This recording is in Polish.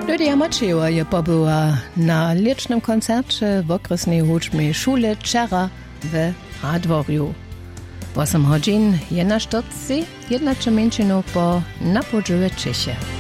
Lydia Maciewa je pobyła na licznym koncercie w okresnej hudźbnej szule Czera w Radworju. 8 godzin je na sztotce, jedna czemieńczynu po napodżywe Czesie.